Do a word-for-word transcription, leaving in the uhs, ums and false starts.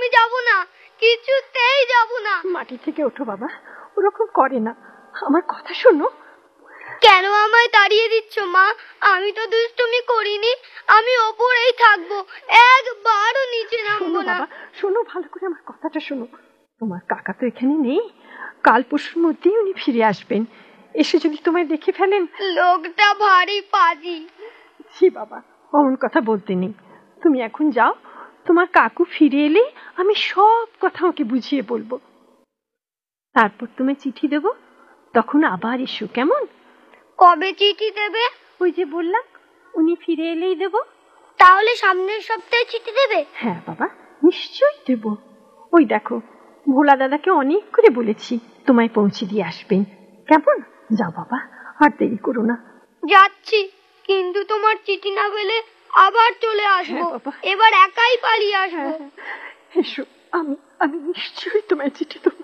যাব না, কিছুতেই যাব না। মাটি থেকে ওঠো বাবা, ওরকম করে না, আমার কথা শোনো। কেন আমায় তাড়িয়ে দিচ্ছ মা? আমি তো দুষ্টুমি করিনি, আমি ওপরেই থাকবো, একবারও নিচে নামবো না। বাবা শোনো, ভালো করে আমার কথাটা শোনো। তোমার কাকা তো এখানে নেই, কাল পরশুর মধ্যেই উনি ফিরে আসবেন। এসে যদি তোমায় দেখে ফেলেন। লোকটা ভারী পাজি। জি বাবা, অমন কথা বলতে নেই। তুমি এখন যাও, তোমার কাকু ফিরে এলে আমি সব কথা ওকে বুঝিয়ে বলবো। তারপর তুমি চিঠি দেব, তখন আবার এসো, কেমন? কবে চিঠি দেবে? ওই যে বললাম, উনি ফিরে এলেই দেব। তাহলে সামনের সপ্তাহে চিঠি দেবে? হ্যাঁ বাবা, নিশ্চয়ই দেব। ওই দেখো, ভোলা দাদাকে অনেক করে বলেছি তোমায় পৌঁছে দিয়ে আসবেন, কেমন? যাও বাবা, আর দেরি করো না। যাচ্ছি, কিন্তু তোমার চিঠি না পেলে আবার চলে আসবো। এবার একাই পালিয়ে আসবো। এসো, আমি আমি নিশ্চয়ই তোমায় চিঠি দেব।